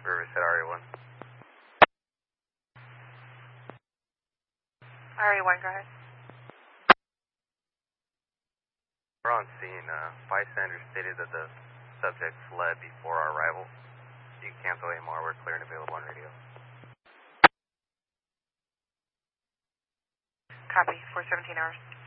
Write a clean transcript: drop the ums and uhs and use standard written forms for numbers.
service at RA1. RA1, go ahead. We're on scene. Bystander stated that the subject fled before our arrival. You can cancel AMR. We're clear and available on radio. Copy, 417 hours.